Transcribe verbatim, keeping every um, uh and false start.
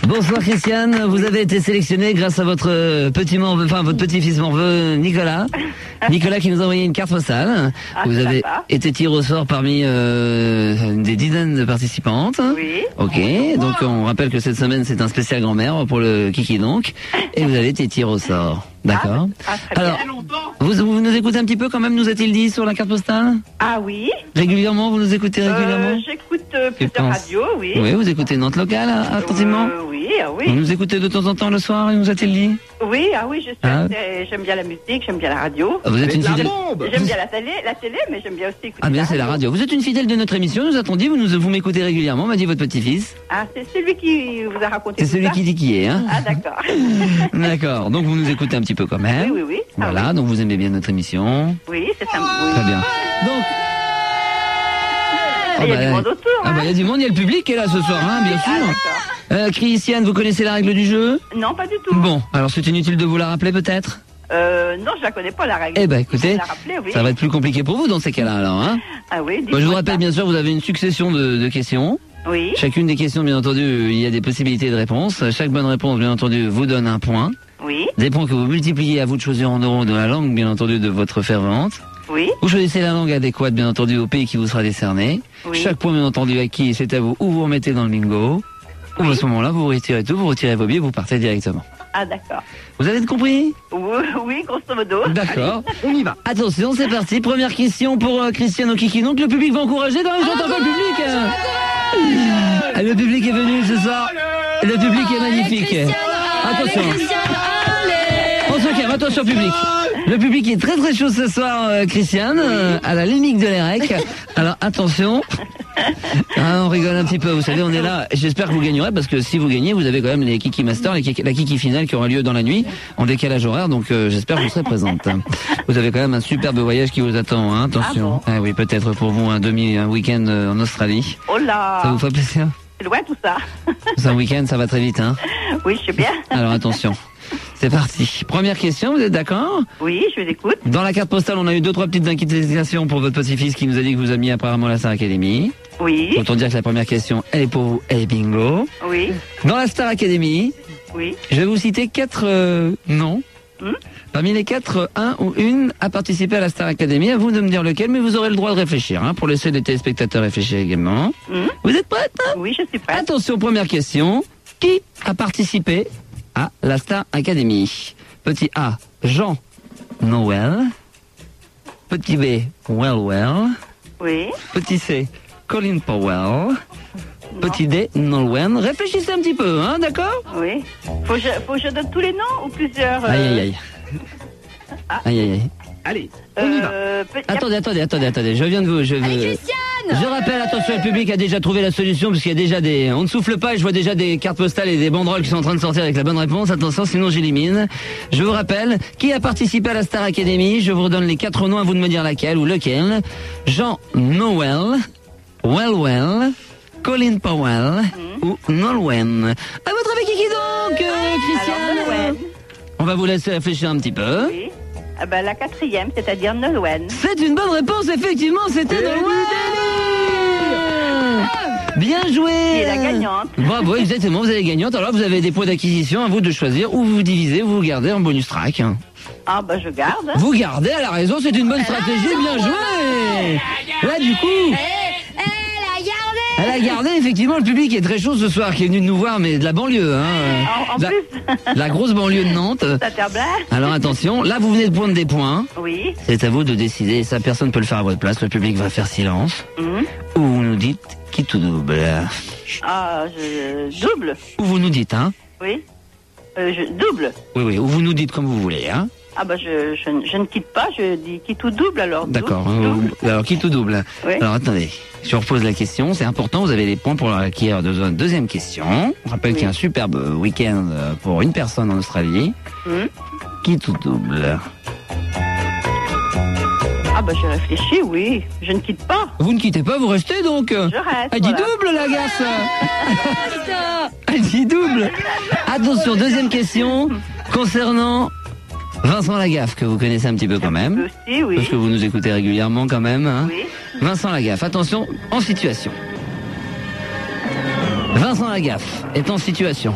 Bonsoir Christiane, vous avez été sélectionnée grâce à votre petit morveux, enfin votre petit-fils morveux Nicolas. Nicolas qui nous a envoyé une carte postale. Ah, vous avez sympa. été tiré au sort parmi euh, des dizaines de participantes. Oui. Ok, donc on rappelle que cette semaine c'est un spécial grand-mère pour le Kiki donc. Et vous avez été tiré au sort. D'accord. Ah, ah, très Alors, bien. vous, vous nous écoutez un petit peu quand même, nous a-t-il dit sur la carte postale? Ah oui. Régulièrement, vous nous écoutez régulièrement? Euh, J'écoute euh, Je plusieurs pense. radios, oui. Oui, vous écoutez Nantes locale, attentivement? Euh, oui, ah Vous oui. nous écoutez de temps en temps le soir, il nous a-t-il dit? Oui, ah oui, je sais. Ah. c'est- J'aime bien la musique, j'aime bien la radio. Vous êtes une fidèle. J'aime bien la télé, la télé, mais j'aime bien aussi écouter Ah bien, c'est la radio. Vous êtes une fidèle de notre émission, nous a-t-on dit, vous nous vous m'écoutez régulièrement, m'a dit votre petit-fils. Ah, c'est celui qui vous a raconté C'est tout celui ça qui dit qui est, hein? Ah, d'accord. D'accord. Donc vous nous écoutez un petit peu quand même. Oui, oui, oui. Ah, Voilà, donc vous aimez bien notre émission. Oui, c'est un... Oui. Très bien. Donc. Ah, il y a bah, du monde autour, Ah hein. bah il y a du monde, il y a le public qui est là ce soir, hein, bien Ah, sûr. d'accord. Euh, Christiane, vous connaissez la règle du jeu? Non, pas du tout. Bon, alors c'est inutile de vous la rappeler peut-être? Euh, non, je la connais pas, la règle. Eh ben Il écoutez, faut la rappeler, oui. ça va être plus compliqué pour vous dans ces cas-là alors, hein. Ah oui, Moi, je vous dites-moi rappelle ça. bien sûr, vous avez une succession de, de questions. Oui, Chacune des questions, bien entendu, il y a des possibilités de réponse. Chaque bonne réponse, bien entendu, vous donne un point. oui, Des points que vous multipliez, à vous de choisir en euros de la langue, bien entendu, de votre fervente. oui, Vous choisissez la langue adéquate, bien entendu, au pays qui vous sera décerné. Oui. Chaque point, bien entendu, acquis, c'est à vous. Ou vous remettez dans le bingo. Ou à ce moment-là, vous retirez tout, vous retirez vos billets, vous partez directement. ah d'accord. Vous avez compris? Oui, oui, grosso modo. D'accord. On y va. Attention, c'est parti. Première question pour euh, Christiane Okiki. Donc le public va encourager. Non, j'entends pas le public. hein. Ah, le public est venu ce soir. Le public est magnifique. Attention. On se calme, attention public. Le public est très très chaud ce soir, euh, Christiane, euh, à la limite de l'E R E C. Alors attention. Ah, on rigole un petit peu, vous savez, on est là. J'espère que vous gagnerez parce que si vous gagnez, vous avez quand même les Kiki Masters, les Kiki- la Kiki finale qui aura lieu dans la nuit en décalage horaire. Donc euh, j'espère que vous serez présente. Vous avez quand même un superbe voyage qui vous attend. Hein, attention. Ah bon oui, peut-être pour vous un demi, un week-end euh, en Australie. Oh là, Ça vous fait plaisir? c'est loin tout ça. C'est un week-end, ça va très vite. Hein. Oui, je sais bien. Alors attention. C'est parti. Première question, vous êtes d'accord? Oui, je vous écoute. Dans la carte postale, on a eu deux, trois petites inquiétations pour votre petit-fils qui nous a dit que vous aimiez apparemment la Star Academy. Oui, Autant dire que la première question, elle est pour vous, elle est bingo. oui, Dans la Star Academy, oui. je vais vous citer quatre euh, noms. Hmm Parmi les quatre, un ou une a participé à la Star Academy. À vous de me dire lequel, mais vous aurez le droit de réfléchir, hein, pour laisser les téléspectateurs réfléchir également. Hmm Vous êtes prête, hein? Oui, je suis prête. Attention, première question. Qui a participé à la Star Academy? Petit A, Jean Noël. Petit B, Well Well. Oui. Petit C, Colin Powell. Petit D, Nolwenn. Réfléchissez un petit peu, hein, d'accord? Oui. Faut que, je, faut que je donne tous les noms ou plusieurs euh, Aïe, aïe, aïe. Aïe, aïe, aïe. Allez, euh, peut- y a- Attendez, attendez, attendez, attendez. Je viens de vous... Je, veux- je rappelle, attention, le public a déjà trouvé la solution, parce qu'il y a déjà des... On ne souffle pas, et je vois déjà des cartes postales et des banderoles qui sont en train de sortir avec la bonne réponse. Attention, sinon j'élimine. Je vous rappelle, qui a participé à la Star Academy? Je vous redonne les quatre noms, à vous de me dire laquelle ou lequel. Jean Noël, Well Well, Colin Powell ou Nolwenn. À votre avis, qui donc, euh, Christiane? Alors, Nolwenn. On va vous laisser réfléchir un petit peu. Oui. Ah ben, la quatrième, c'est-à-dire Nolwenn. C'est une bonne réponse, effectivement, c'était Nolwenn. Bien joué. Et la gagnante. Bravo, exactement, vous avez gagnante. Alors vous avez des points d'acquisition, à vous de choisir, ou vous divisez, ou vous gardez en bonus track. Ah ben, je garde. Vous gardez, à la raison, c'est une bonne stratégie, bien joué. Là, du coup... Elle a gardé, effectivement, le public est très chaud ce soir, qui est venu nous voir, mais de la banlieue, hein. En, en la, plus, la grosse banlieue de Nantes. ça te blague. Alors attention, là vous venez de prendre des points. Oui. C'est à vous de décider, ça personne ne peut le faire à votre place, le public va faire silence. Mhm. Ou vous nous dites qui tout double. Ah, je double. Ou vous nous dites, hein. Oui. Euh, je double. Oui, oui, ou vous nous dites comme vous voulez, hein. Ah bah je, je, je ne quitte pas, je dis qui tout double alors. D'accord. Double. euh, Alors qui tout double. Oui. Alors attendez, je repose la question, c'est important, vous avez les points pour l'acquérir de une deuxième question. Je rappelle Oui. qu'il y a un superbe week-end pour une personne en Australie. Mhm. Qui tout double. Ah bah j'ai réfléchi, oui. Je ne quitte pas. Vous ne quittez pas, vous restez donc. Je reste. Elle dit voilà. double la garce. Elle dit double. Attention, deuxième question concernant Vincent Lagaffe, que vous connaissez un petit peu quand même. Aussi, oui. Parce que vous nous écoutez régulièrement quand même. Hein. Oui. Vincent Lagaffe, attention, en situation. Vincent Lagaffe est en situation.